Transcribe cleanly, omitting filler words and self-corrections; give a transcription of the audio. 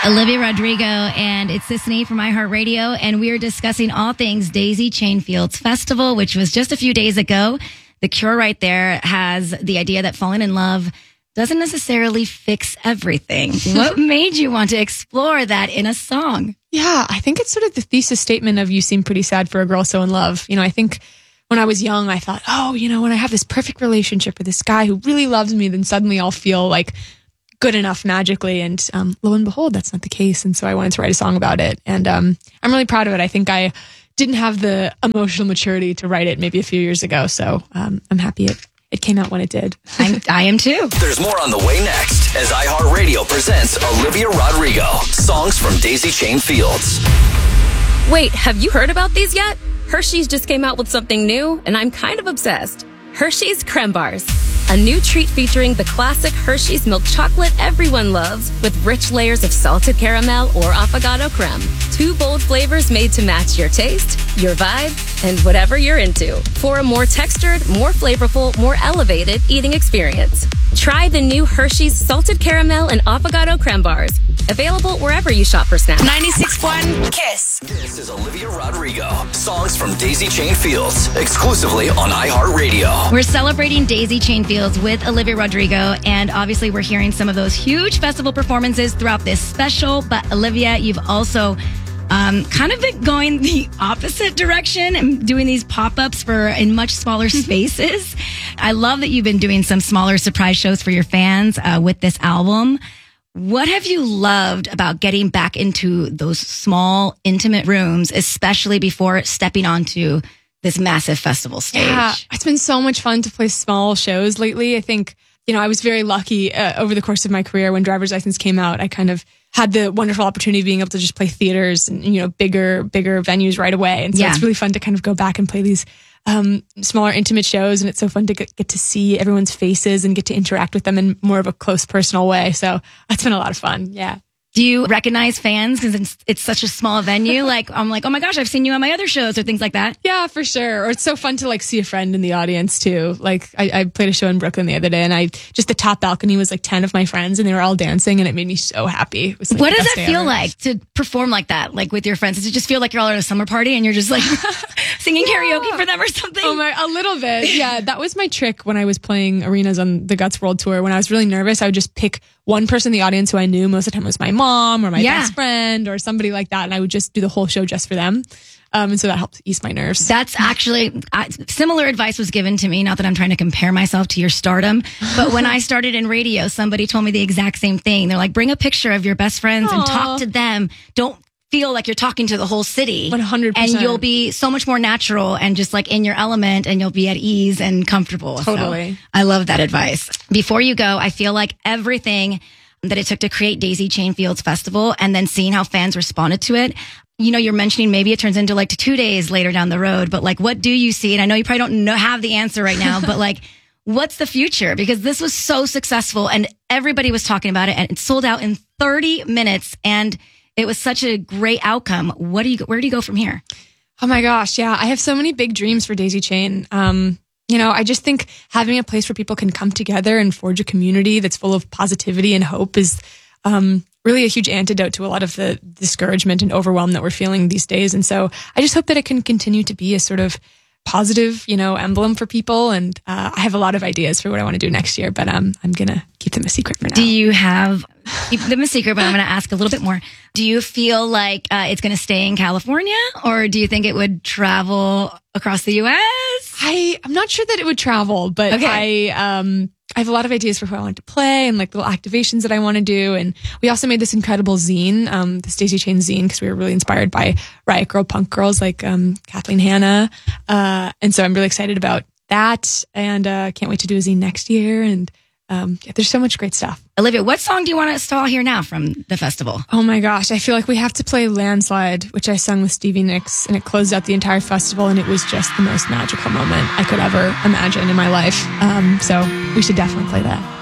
Olivia Rodrigo and it's Sisney from iHeartRadio, and we are discussing all things Daisy Chain Fields Festival, which was just a few days ago. The Cure right there has the idea that falling in love doesn't necessarily fix everything. What made you want to explore that in a song? Yeah, I think it's sort of the thesis statement of you seem pretty sad for a girl so in love. You know, I think when I was young, I thought, when I have this perfect relationship with this guy who really loves me, then suddenly I'll feel like good enough magically. And lo and behold, that's not the case. And so I wanted to write a song about it. And I'm really proud of it. I think I didn't have the emotional maturity to write it maybe a few years ago. So I'm happy it came out when it did. I am too. There's more on the way next as iHeartRadio presents Olivia Rodrigo, songs from Daisy Chain Fields. Wait, have you heard about these yet? Hershey's just came out with something new, and I'm kind of obsessed. Hershey's Creme Bars. A new treat featuring the classic Hershey's milk chocolate everyone loves with rich layers of salted caramel or affogato creme. 2 bold flavors made to match your taste, your vibe, and whatever you're into for a more textured, more flavorful, more elevated eating experience. Try the new Hershey's salted caramel and affogato creme bars. Available wherever you shop for snacks. 96.1 Kiss. This is Olivia Rodrigo, songs from Daisy Chain Fields, exclusively on iHeartRadio. We're celebrating Daisy Chain Fields with Olivia Rodrigo, and obviously we're hearing some of those huge festival performances throughout this special. But Olivia, you've also kind of been going the opposite direction and doing these pop-ups in much smaller spaces. I love that you've been doing some smaller surprise shows for your fans with this album. What have you loved about getting back into those small, intimate rooms, especially before stepping onto this massive festival stage? Yeah, it's been so much fun to play small shows lately. I think, I was very lucky over the course of my career when Driver's License came out. I kind of had the wonderful opportunity of being able to just play theaters and, bigger venues right away. And so it's really fun to kind of go back and play these smaller, intimate shows. And it's so fun to get to see everyone's faces and get to interact with them in more of a close, personal way. So it's been a lot of fun. Yeah. Do you recognize fans because it's such a small venue? I'm like, oh my gosh, I've seen you on my other shows or things like that. Yeah, for sure. Or it's so fun to see a friend in the audience too. I played a show in Brooklyn the other day, and the top balcony was 10 of my friends, and they were all dancing, and it made me so happy. It was, what does it feel like to perform like that, with your friends? Does it just feel like you're all at a summer party and you're just singing karaoke for them or something? A little bit. Yeah, that was my trick when I was playing arenas on the Guts World Tour. When I was really nervous, I would just pick one person in the audience who I knew. Most of the time it was my mom or my best friend or somebody like that. And I would just do the whole show just for them. And so that helped ease my nerves. That's actually, similar advice was given to me. Not that I'm trying to compare myself to your stardom, but when I started in radio, somebody told me the exact same thing. They're like, bring a picture of your best friends and talk to them. Don't feel like you're talking to the whole city. 100%. And you'll be so much more natural and just in your element, and you'll be at ease and comfortable. Totally. So I love that advice. Before you go, I feel like everything that it took to create Daisy Chain Fields Festival and then seeing how fans responded to it. You're mentioning maybe it turns into 2 days later down the road, but what do you see? And I know you probably don't have the answer right now, but what's the future? Because this was so successful and everybody was talking about it, and it sold out in 30 minutes and it was such a great outcome. Where do you go from here? Oh my gosh. Yeah. I have so many big dreams for Daisy Chain. I just think having a place where people can come together and forge a community that's full of positivity and hope is really a huge antidote to a lot of the discouragement and overwhelm that we're feeling these days. And so I just hope that it can continue to be a sort of positive, emblem for people. And I have a lot of ideas for what I want to do next year, but I'm going to keep them a secret for now. Do you keep them a secret, but I'm going to ask a little bit more. Do you feel like it's going to stay in California, or do you think it would travel across the U.S.? I'm not sure that it would travel, but okay. I have a lot of ideas for who I want to play and little activations that I want to do. And we also made this incredible zine, this Daisy Chain zine, because we were really inspired by Riot Girl punk girls like Kathleen Hanna. And so I'm really excited about that, and can't wait to do a zine next year. And there's so much great stuff. Olivia, what song do you want us to all hear now from the festival? Oh my gosh, I feel like we have to play Landslide, which I sung with Stevie Nicks, and it closed out the entire festival, and it was just the most magical moment I could ever imagine in my life. So we should definitely play that.